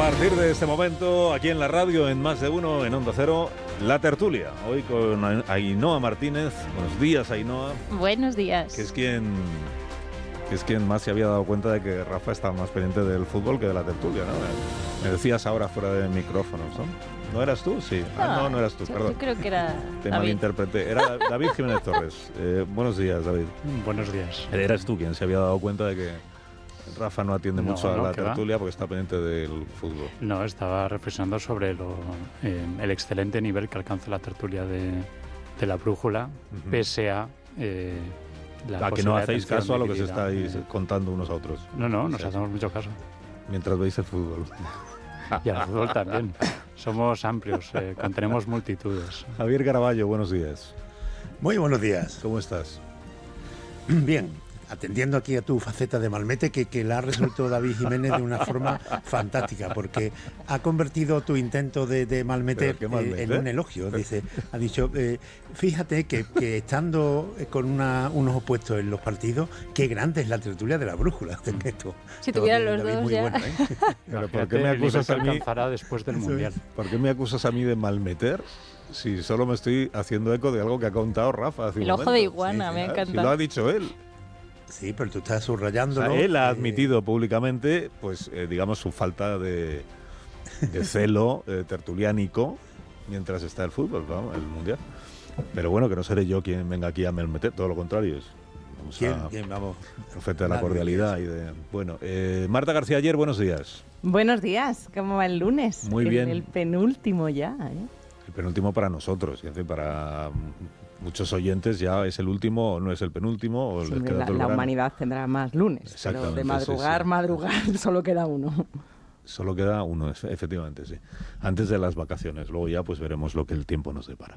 partir de este momento, aquí en la radio, en Más de Uno, en Onda Cero, La Tertulia. Hoy con Ainhoa Martínez. Buenos días, Ainhoa. Buenos días. Que es quien más se había dado cuenta de que Rafa está más pendiente del fútbol que de la tertulia, ¿no? Me decías ahora fuera de micrófonos, ¿no? ¿No eras tú? Sí. No eras tú, perdón. Yo creo que era Te David. malinterpreté. Era David Jiménez Torres. Buenos días, David. Buenos días. Eras tú quien se había dado cuenta de que Rafa no atiende mucho a la tertulia va. porque está pendiente del fútbol. No, estaba reflexionando sobre el excelente nivel que alcanza la tertulia de la brújula, pese a la que no hacéis atención caso a lo que se dividida. estáis contando unos a otros. No, nos hacemos mucho caso. Mientras veis el fútbol. Y al fútbol también. Somos amplios, contenemos multitudes. Javier Caraballo, buenos días. Muy buenos días. ¿Cómo estás? Bien, atendiendo aquí a tu faceta de malmete, que la ha resuelto David Jiménez de una forma fantástica, porque ha convertido tu intento de malmeter en un elogio. Ha dicho, fíjate que estando con unos opuestos en los partidos, qué grande es la tertulia de la brújula. Si tuvieran los dos ya. Bueno, Pero ¿por qué me acusas a mí? Alcanzará después del Mundial. ¿Por qué me acusas a mí de malmeter? Si solo me estoy haciendo eco de algo que ha contado Rafa hace un momento. El ojo de iguana, me encanta. Si lo ha dicho él. Sí, pero tú estás subrayándolo. O sea, él ha admitido públicamente, pues, digamos, su falta de celo tertuliánico mientras está el fútbol, ¿no? El Mundial. Pero bueno, que no seré yo quien venga aquí a malmeter, todo lo contrario. ¿Quién? Vamos. Profeta de la cordialidad y de... Bueno, Marta García Ayer, buenos días. Buenos días, ¿cómo va el lunes? Muy bien. El penúltimo ya, ¿eh? El penúltimo para nosotros, y en fin, para muchos oyentes ya es el último o no es el penúltimo. O les queda todo el la verano. humanidad tendrá más lunes, pero de madrugar, solo queda uno. Solo queda uno, efectivamente, sí. Antes de las vacaciones, luego ya pues veremos lo que el tiempo nos depara.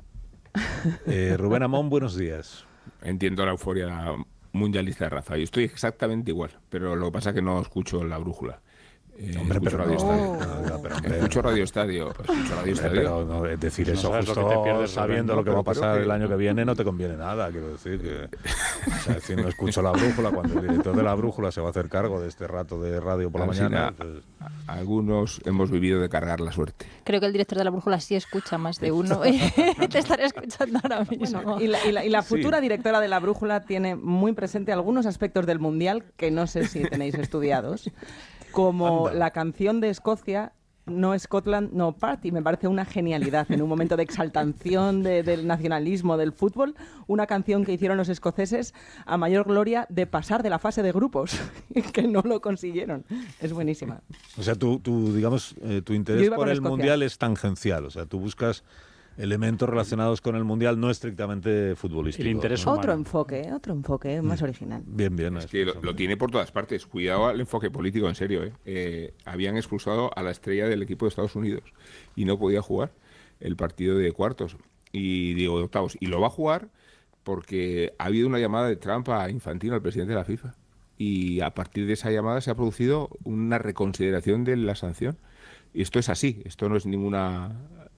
Rubén Amón, buenos días. Entiendo la euforia mundialista de Rafa. Yo estoy exactamente igual, pero lo que pasa es que no escucho la brújula. Hombre, escucho pero Radio no. Estadio. Escucho Radio Estadio. Pero no, decir eso sabes justo lo que te pierdes, sabiendo Rubén, lo que va a pero pasar que... el año que viene no te conviene nada, quiero decir que... O sea, decir, no escucho la brújula, cuando el director de la brújula se va a hacer cargo de este rato de radio por la mañana... Pues... Algunos hemos vivido de cargar la suerte. Creo que el director de la brújula sí escucha más de uno. Te estaré escuchando ahora mismo. Bueno, y la futura directora de la brújula tiene muy presente algunos aspectos del Mundial que no sé si tenéis estudiados, como la canción de Escocia, No Scotland, No Party. Me parece una genialidad en un momento de exaltación del nacionalismo del fútbol, una canción que hicieron los escoceses a mayor gloria de pasar de la fase de grupos, que no lo consiguieron. Es buenísima. O sea, tu interés por el Escocia. Mundial es tangencial, o sea, tú buscas elementos relacionados con el Mundial, no estrictamente futbolístico. El interés ¿no? Otro enfoque más original. Bien. Es que lo tiene por todas partes. Cuidado al enfoque político, en serio. Habían expulsado a la estrella del equipo de Estados Unidos y no podía jugar el partido de cuartos y de octavos. Y lo va a jugar porque ha habido una llamada de trampa a Infantino, al presidente de la FIFA. Y a partir de esa llamada se ha producido una reconsideración de la sanción. Y esto es así, esto no es ninguna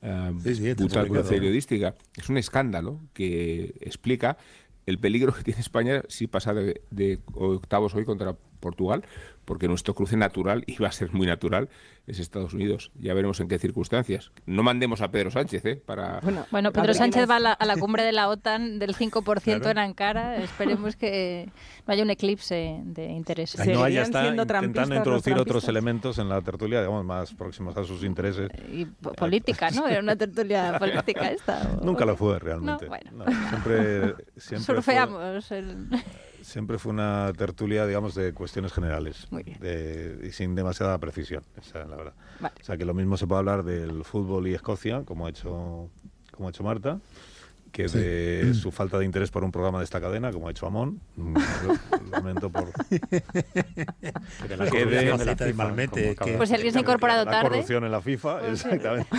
buta periodística. Es un escándalo que explica el peligro que tiene España si pasa de octavos hoy contra Portugal, porque nuestro cruce natural, y va a ser muy natural, es Estados Unidos. Ya veremos en qué circunstancias. No mandemos a Pedro Sánchez para... Bueno, Pedro Sánchez va a la cumbre de la OTAN del 5% en Ankara. Esperemos que no haya un eclipse de interés. No, ya está siendo intentando introducir los otros trampistas. elementos en la tertulia, digamos, más próximos a sus intereses. Y política, ¿no? Era una tertulia política esta. Nunca lo fue realmente. No, bueno. No, siempre surfeamos. Siempre fue una tertulia, digamos, de cuestiones generales. Muy bien. Y sin demasiada precisión, esa es la verdad. Vale. O sea, que lo mismo se puede hablar del fútbol y Escocia, como ha hecho Marta, que de su falta de interés por un programa de esta cadena, como ha hecho Amón. Lo lamento por... Que la Que de- corrupción de la faceta de FIFA, malmete, como que- acaba- Pues si alguien se ha incorporado la tarde. corrupción en la FIFA, exactamente.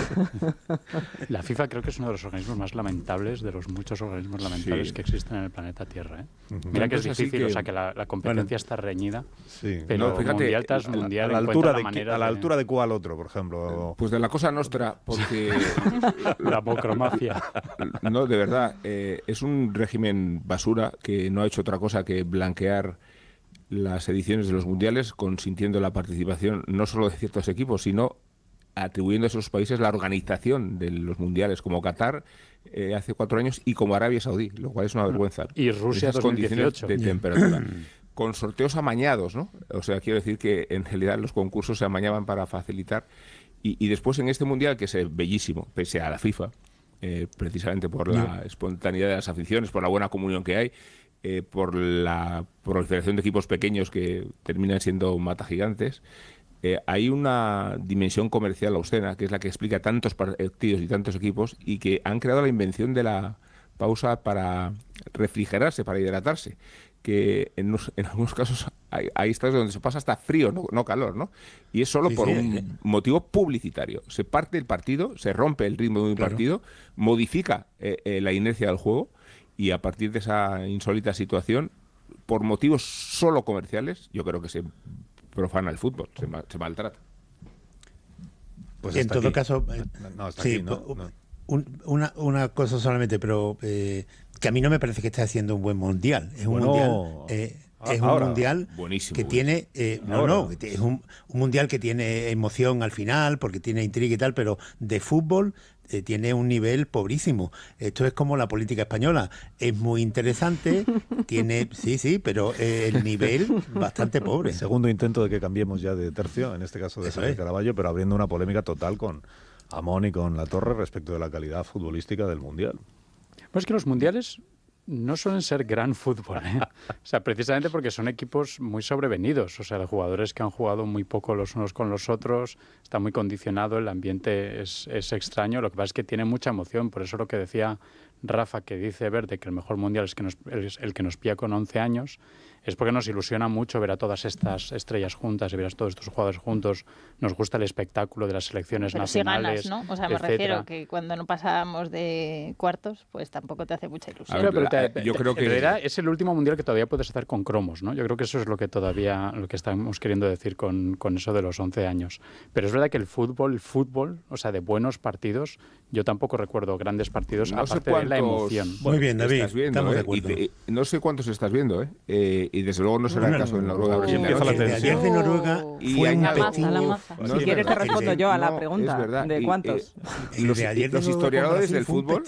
La FIFA creo que es uno de los organismos más lamentables, de los muchos organismos lamentables Sí. que existen en el planeta Tierra. Ujú. Mira que es Entonces, así difícil, que- o sea que la competencia está reñida, Sí. pero No, fíjate, mundial tras mundial a la encuentra altura la manera a la altura de cuál otro, por ejemplo. Pues de la cosa nostra, porque... la mocromafia. No, de verdad, es un régimen basura que no ha hecho otra cosa que blanquear las ediciones de los mundiales, consintiendo la participación no solo de ciertos equipos, sino atribuyendo a esos países la organización de los mundiales, como Qatar hace 4 años y como Arabia Saudí, lo cual es una vergüenza. Y Rusia 2018. De temperatura. Con sorteos amañados, ¿no? O sea, quiero decir que en realidad los concursos se amañaban para facilitar. Y después en este mundial, que es bellísimo, pese a la FIFA, precisamente por la espontaneidad de las aficiones, por la buena comunión que hay, por la proliferación de equipos pequeños que terminan siendo matagigantes, hay una dimensión comercial obscena, que es la que explica tantos partidos y tantos equipos, y que han creado la invención de la pausa para refrigerarse, para hidratarse, que en algunos casos hay estados donde se pasa hasta frío, no calor, ¿no? Y es solo por un motivo publicitario. Se parte el partido, se rompe el ritmo de un partido, modifica la inercia del juego, y a partir de esa insólita situación, por motivos solo comerciales, yo creo que se profana el fútbol, se maltrata. Pues en todo caso, una cosa solamente, pero que a mí no me parece que esté haciendo un buen mundial. Es un mundial buenísimo, que tiene es un mundial que tiene emoción al final, porque tiene intriga y tal, pero de fútbol tiene un nivel pobrísimo. Esto es como la política española. Es muy interesante, tiene pero el nivel bastante pobre. Segundo intento de que cambiemos ya de tercio, en este caso de Javier Caraballo, pero abriendo una polémica total con Amón y con Latorre respecto de la calidad futbolística del mundial. Pues es que los mundiales no suelen ser gran fútbol, ¿eh? O sea, precisamente porque son equipos muy sobrevenidos. O sea, de jugadores que han jugado muy poco los unos con los otros, está muy condicionado, el ambiente es extraño. Lo que pasa es que tiene mucha emoción. Por eso lo que decía Rafa, que dice Verde que el mejor mundial es el que nos pilla con 11 años, es porque nos ilusiona mucho ver a todas estas estrellas juntas y ver a todos estos jugadores juntos. Nos gusta el espectáculo de las selecciones nacionales. Si ganas, ¿no? O sea, me refiero que cuando no pasábamos de cuartos, pues tampoco te hace mucha ilusión. Yo creo que en realidad es el último mundial que todavía puedes hacer con cromos, ¿no? Yo creo que eso es lo que estamos queriendo decir con eso de los 11 años. Pero es verdad que el fútbol, o sea, de buenos partidos, yo tampoco recuerdo grandes partidos, aparte de la emoción. Muy bien, David, estamos de acuerdo. No sé cuántos estás viendo, y desde luego no será el caso de Noruega. Ayer de Noruega fue un pequeño... Si quieres te respondo yo a la pregunta de cuántos. Los historiadores del fútbol,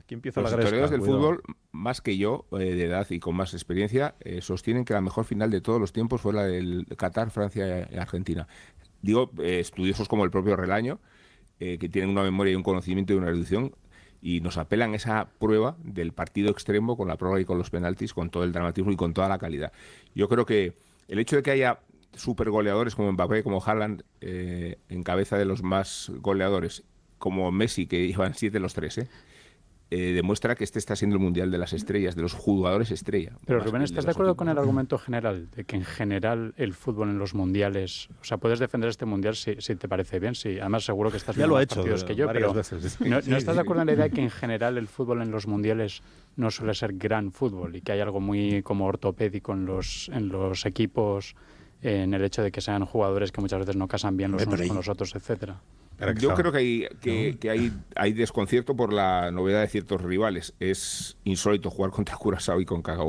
más que yo, de edad y con más experiencia, sostienen que la mejor final de todos los tiempos fue la del Qatar, Francia y Argentina. Digo, estudiosos como el propio Relaño, que tienen una memoria y un conocimiento y una erudición, y nos apelan esa prueba del partido extremo con la prórroga y con los penaltis, con todo el dramatismo y con toda la calidad. Yo creo que el hecho de que haya supergoleadores como Mbappé, como Haaland, en cabeza de los más goleadores, como Messi, que iban 7 los 3, demuestra que este está siendo el mundial de las estrellas, de los jugadores estrella. Pero Rubén, ¿estás de acuerdo con el argumento general de que en general el fútbol en los mundiales, o sea, puedes defender este mundial si te parece bien? Sí, además seguro que estás viendo más partidos que yo, pero veces. ¿No estás de acuerdo en la idea de que en general el fútbol en los mundiales no suele ser gran fútbol y que hay algo muy como ortopédico en los equipos, en el hecho de que sean jugadores que muchas veces no casan bien los unos con los otros, etcétera? Yo creo que hay desconcierto por la novedad de ciertos rivales. Es insólito jugar contra Curazao y con Cagao